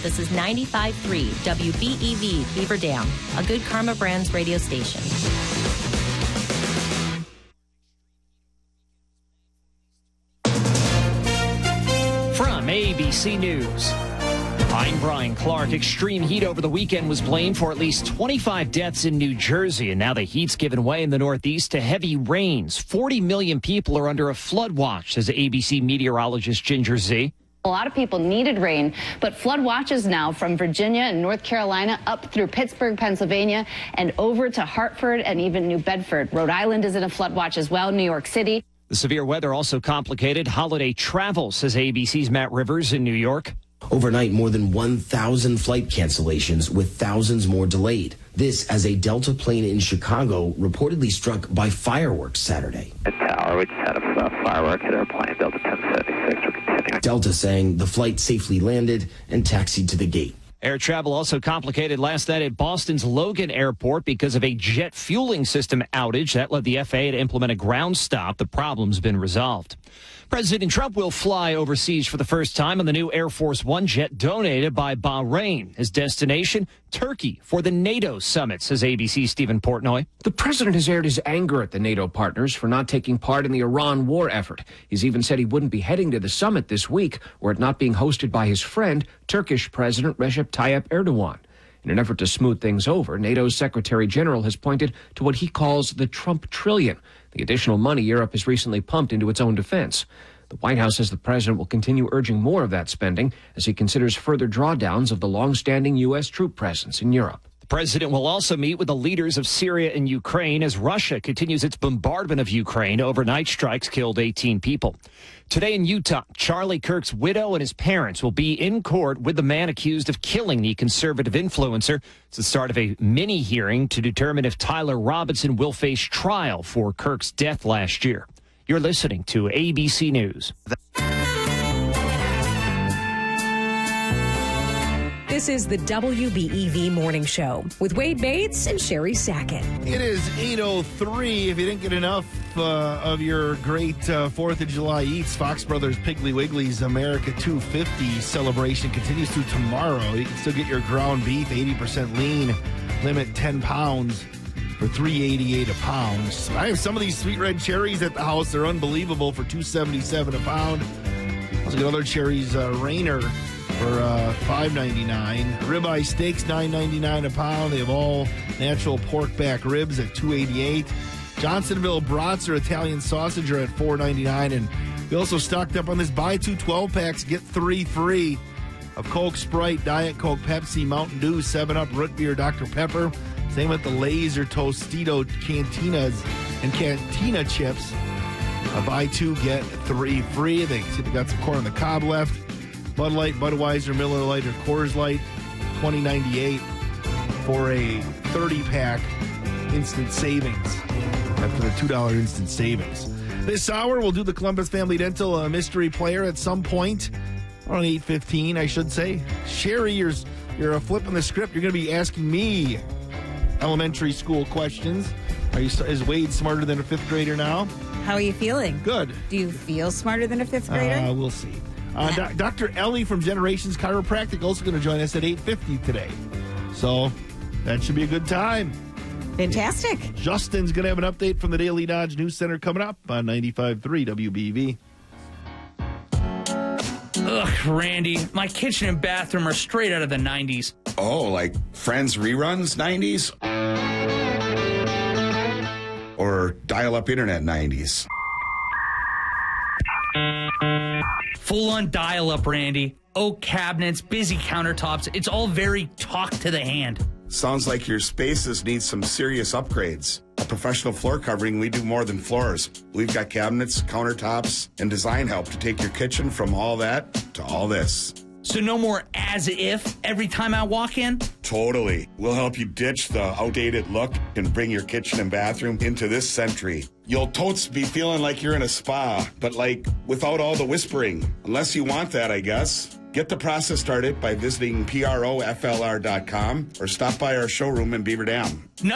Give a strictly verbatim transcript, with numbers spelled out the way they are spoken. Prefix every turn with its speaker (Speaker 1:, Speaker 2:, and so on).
Speaker 1: this is ninety-five point three W B E V Beaver Dam, a Good Karma Brands radio station.
Speaker 2: From A B C News, I'm Brian Clark. Extreme heat over the weekend was blamed for at least twenty-five deaths in New Jersey, and now the heat's given way in the Northeast to heavy rains. forty million people are under a flood watch, says A B C meteorologist Ginger Z.
Speaker 3: A lot of people needed rain, but flood watches now from Virginia and North Carolina up through Pittsburgh, Pennsylvania, and over to Hartford and even New Bedford. Rhode Island is in a flood watch as well, New York City.
Speaker 2: The severe weather also complicated holiday travel, says A B C's Matt Rivers in New York.
Speaker 4: Overnight, more than one thousand flight cancellations, with thousands more delayed. This as a Delta plane in Chicago reportedly struck by fireworks Saturday.
Speaker 5: At Tower, we just had a uh, firework hit our plane, Delta ten seventy-six. We're continuing.
Speaker 4: Delta saying the flight safely landed and taxied to the gate.
Speaker 2: Air travel also complicated last night at Boston's Logan Airport because of a jet fueling system outage. That led the F A A to implement a ground stop. The problem's been resolved. President Trump will fly overseas for the first time on the new Air Force One jet donated by Bahrain. His destination, Turkey, for the NATO summit, says A B C's Stephen Portnoy.
Speaker 6: The president has aired his anger at the NATO partners for not taking part in the Iran war effort. He's even said he wouldn't be heading to the summit this week were it not being hosted by his friend, Turkish President Recep Tayyip Erdogan. In an effort to smooth things over, NATO's Secretary General has pointed to what he calls the Trump trillion, the additional money Europe has recently pumped into its own defense. The White House says the president will continue urging more of that spending as he considers further drawdowns of the long-standing U S troop presence in Europe.
Speaker 2: The president will also meet with the leaders of Syria and Ukraine as Russia continues its bombardment of Ukraine. Overnight strikes killed eighteen people. Today in Utah, Charlie Kirk's widow and his parents will be in court with the man accused of killing the conservative influencer. It's the start of a mini hearing to determine if Tyler Robinson will face trial for Kirk's death last year. You're listening to A B C News.
Speaker 7: This is the W B E V Morning Show with Wade Bates and Sherry Sackett.
Speaker 8: It is eight oh three. If you didn't get enough uh, of your great uh, fourth of July eats, Fox Brothers Piggly Wiggly's America two fifty celebration continues through tomorrow. You can still get your ground beef, eighty percent lean, limit ten pounds for three eighty-eight a pound. So I have some of these sweet red cherries at the house. They're unbelievable for two seventy-seven a pound. Also got other cherries, uh, Rainer, for uh, five ninety-nine. Ribeye steaks, nine ninety-nine a pound. They have all natural pork back ribs at two eighty-eight. Johnsonville brats or Italian sausage are at four ninety-nine. And we also stocked up on this buy two twelve packs, get three free of Coke, Sprite, Diet Coke, Pepsi, Mountain Dew, seven up, Root Beer, Doctor Pepper. Same with the Lay's or Tostito Cantinas and Cantina chips. A buy two, get three free. They see they got some corn on the cob left. Bud Light, Budweiser, Miller Lite, or Coors Light, twenty ninety-eight for a thirty pack instant savings. After the two dollar instant savings. This hour, we'll do the Columbus Family Dental uh, mystery player at some point. Around eight fifteen, I should say. Sherry, you're, you're flipping the script. You're going to be asking me elementary school questions. Are you? Is Wade smarter than a fifth grader now?
Speaker 9: How are you feeling?
Speaker 8: Good.
Speaker 9: Do you feel smarter than a fifth grader?
Speaker 8: Uh, we'll see. Uh, Do- Doctor Ellie from Generations Chiropractic also going to join us at eight fifty today. So that should be a good time.
Speaker 9: Fantastic.
Speaker 8: Justin's going to have an update from the Daily Dodge News Center coming up on ninety-five point three W B E V.
Speaker 10: Ugh, Randy, my kitchen and bathroom are straight out of the nineties.
Speaker 11: Oh, like Friends reruns nineties? Or dial-up internet nineties?
Speaker 10: Full-on dial-up, Randy. Oak cabinets, busy countertops. It's all very talk to the hand.
Speaker 11: Sounds like your spaces need some serious upgrades. A professional floor covering, we do more than floors. We've got cabinets, countertops, and design help to take your kitchen from all that to all this.
Speaker 10: So no more as if every time I walk in?
Speaker 11: Totally. We'll help you ditch the outdated look and bring your kitchen and bathroom into this century. You'll totes be feeling like you're in a spa, but like without all the whispering. Unless you want that, I guess. Get the process started by visiting P R O F L R dot com or stop by our showroom in Beaver Dam.